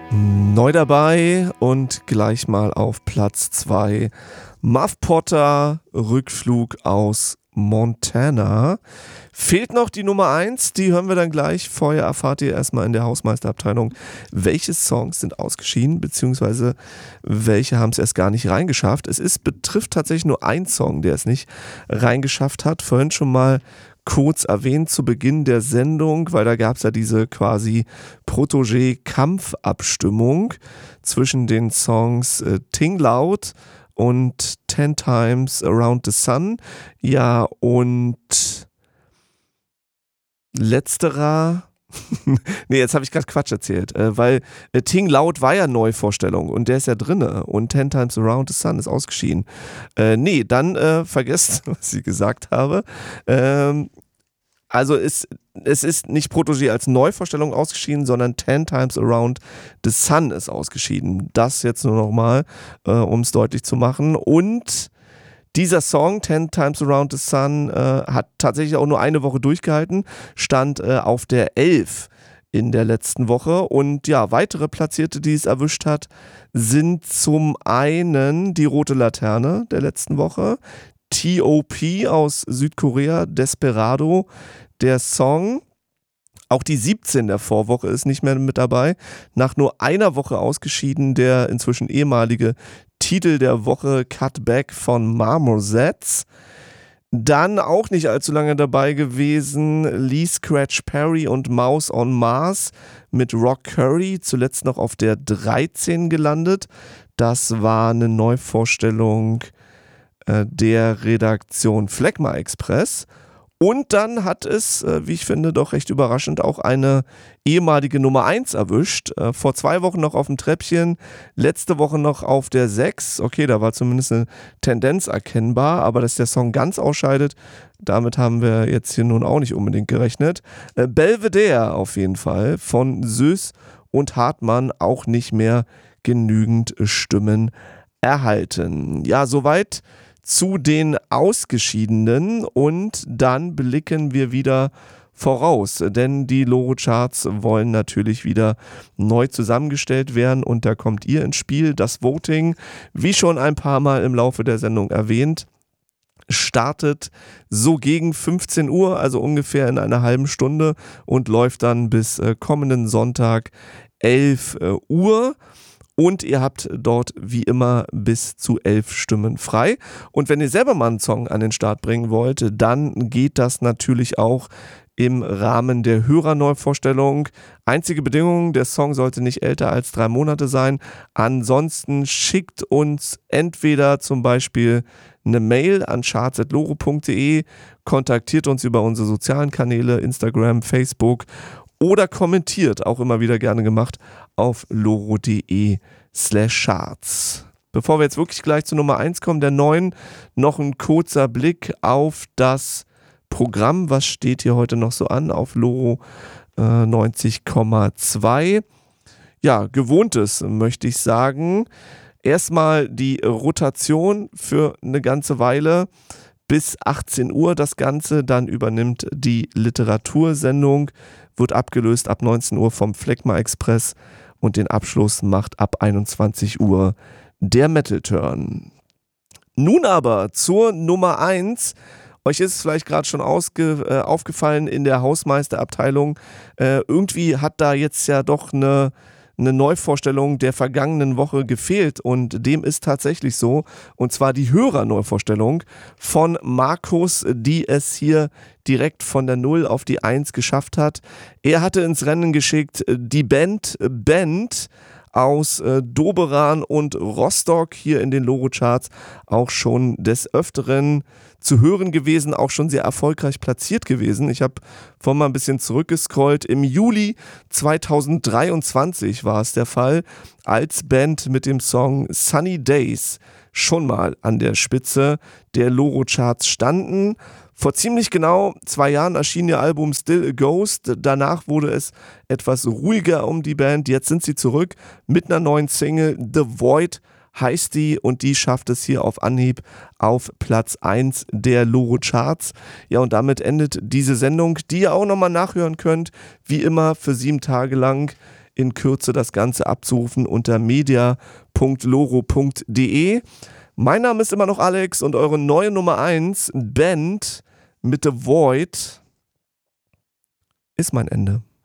Neu dabei und gleich mal auf Platz 2. Muff Potter, Rückflug aus Montana. Fehlt noch die Nummer 1, die hören wir dann gleich. Vorher erfahrt ihr erstmal in der Hausmeisterabteilung, welche Songs sind ausgeschieden, beziehungsweise welche haben es erst gar nicht reingeschafft. Betrifft tatsächlich nur einen Song, der es nicht reingeschafft hat. Vorhin schon mal kurz erwähnt zu Beginn der Sendung, weil da gab es ja diese quasi Protégé-Kampfabstimmung zwischen den Songs Ting Loud und 10 Times Around the Sun. Ja, und letzterer... nee, jetzt habe ich gerade Quatsch erzählt, weil Ting Loud war ja Neuvorstellung und der ist ja drinne und 10 Times Around the Sun ist ausgeschieden. Dann vergesst, was ich gesagt habe. Also es ist nicht Protégé als Neuvorstellung ausgeschieden, sondern 10 Times Around the Sun ist ausgeschieden. Das jetzt nur nochmal, um es deutlich zu machen. Und dieser Song, 10 Times Around the Sun, hat tatsächlich auch nur eine Woche durchgehalten, stand auf der 11 in der letzten Woche. Und ja, weitere Platzierte, die es erwischt hat, sind zum einen die Rote Laterne der letzten Woche, T.O.P. aus Südkorea, Desperado, der Song. Auch die 17 der Vorwoche ist nicht mehr mit dabei. Nach nur einer Woche ausgeschieden der inzwischen ehemalige Titel der Woche Cut Back von Marmosets. Dann auch nicht allzu lange dabei gewesen Lee Scratch Perry und Mouse on Mars mit Rock Curry, zuletzt noch auf der 13 gelandet. Das war eine Neuvorstellung der Redaktion Phlegma Express. Und dann hat es, wie ich finde, doch recht überraschend auch eine ehemalige Nummer 1 erwischt. Vor 2 Wochen noch auf dem Treppchen, letzte Woche noch auf der 6. Okay, da war zumindest eine Tendenz erkennbar, aber dass der Song ganz ausscheidet, damit haben wir jetzt hier nun auch nicht unbedingt gerechnet. Belvedere auf jeden Fall, von Süß und Hartmann auch nicht mehr genügend Stimmen erhalten. Ja, soweit zu den Ausgeschiedenen und dann blicken wir wieder voraus, denn die Loro-Charts wollen natürlich wieder neu zusammengestellt werden und da kommt ihr ins Spiel. Das Voting, wie schon ein paar Mal im Laufe der Sendung erwähnt, startet so gegen 15 Uhr, also ungefähr in einer halben Stunde und läuft dann bis kommenden Sonntag 11 Uhr. Und ihr habt dort wie immer bis zu 11 Stimmen frei. Und wenn ihr selber mal einen Song an den Start bringen wollt, dann geht das natürlich auch im Rahmen der Hörerneuvorstellung. Einzige Bedingung, der Song sollte nicht älter als 3 Monate sein. Ansonsten schickt uns entweder zum Beispiel eine Mail an charts@loro.de, kontaktiert uns über unsere sozialen Kanäle, Instagram, Facebook oder kommentiert, auch immer wieder gerne gemacht, auf loro.de/charts. Bevor wir jetzt wirklich gleich zu Nummer 1 kommen, der 9, noch ein kurzer Blick auf das Programm. Was steht hier heute noch so an auf Loro 90,2? Ja, gewohntes, möchte ich sagen. Erstmal die Rotation für eine ganze Weile. Bis 18 Uhr das Ganze, dann übernimmt die Literatursendung, wird abgelöst ab 19 Uhr vom Phlegma Express und den Abschluss macht ab 21 Uhr der Metal Turn. Nun aber zur Nummer 1. Euch ist es vielleicht gerade schon aufgefallen in der Hausmeisterabteilung. Irgendwie hat da jetzt ja doch eine Neuvorstellung der vergangenen Woche gefehlt und dem ist tatsächlich so, und zwar die Hörerneuvorstellung von Markus, die es hier direkt von der 0 auf die 1 geschafft hat. Er hatte ins Rennen geschickt die Band aus Doberan und Rostock, hier in den Loro-Charts auch schon des Öfteren zu hören gewesen, auch schon sehr erfolgreich platziert gewesen. Ich habe vorhin mal ein bisschen zurückgescrollt. Im Juli 2023 war es der Fall, als Band mit dem Song Sunny Days schon mal an der Spitze der Loro-Charts standen. Vor ziemlich genau 2 Jahren erschien ihr Album Still a Ghost. Danach wurde es etwas ruhiger um die Band. Jetzt sind sie zurück mit einer neuen Single. The Void heißt die und die schafft es hier auf Anhieb auf Platz 1 der Loro-Charts. Ja, und damit endet diese Sendung, die ihr auch nochmal nachhören könnt. Wie immer für 7 Tage lang in Kürze das Ganze abzurufen unter media.loro.de. Mein Name ist immer noch Alex und eure neue Nummer 1, Band mit The Void, ist mein Ende.